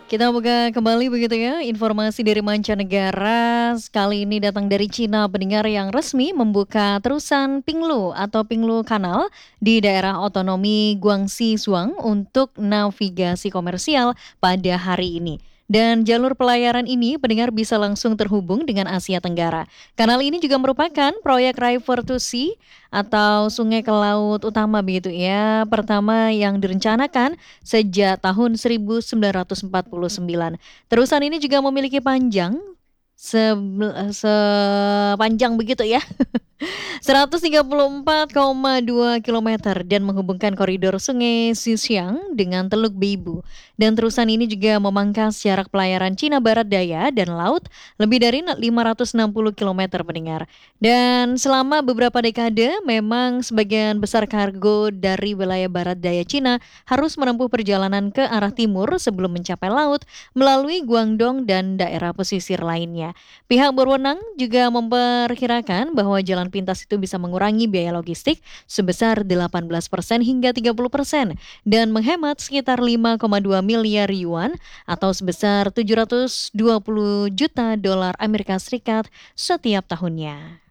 Kita buka kembali begitu ya, informasi dari mancanegara. Kali ini datang dari Cina, pendengar yang resmi membuka terusan Pinglu atau Pinglu Kanal di daerah otonomi Guangxi Zhuang untuk navigasi komersial pada hari ini. Dan jalur pelayaran ini pendengar bisa langsung terhubung dengan Asia Tenggara. Kanal ini juga merupakan proyek River to Sea atau sungai ke laut utama begitu ya. Pertama yang direncanakan sejak tahun 1949. Terusan ini juga memiliki panjang sepanjang begitu ya 134,2 kilometer dan menghubungkan koridor Sungai Xinjiang dengan Teluk Beibu. Dan terusan ini juga memangkas jarak pelayaran Cina Barat Daya dan Laut lebih dari 560 kilometer pendengar. Dan selama beberapa dekade memang sebagian besar kargo dari wilayah Barat Daya Cina harus menempuh perjalanan ke arah timur sebelum mencapai laut melalui Guangdong dan daerah pesisir lainnya. Pihak berwenang juga memperkirakan bahwa jalan pintas itu bisa mengurangi biaya logistik sebesar 18% hingga 30% dan menghemat sekitar 5,2 miliar yuan atau sebesar 720 juta dolar Amerika Serikat setiap tahunnya.